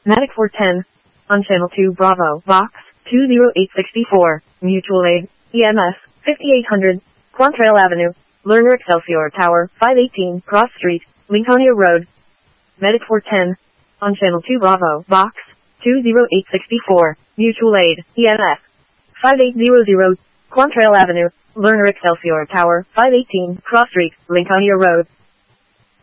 Medic 410. On Channel 2 Bravo, Box 20864, Mutual Aid, EMS 5800, Quantrail Avenue, Lerner Excelsior Tower 518, Cross Street, Lincolnia Road. Medic 410. On Channel 2 Bravo, Box 20864, Mutual Aid, EMS 5800, Quantrail Avenue, Lerner Excelsior Tower 518, Cross Street, Lincolnia Road.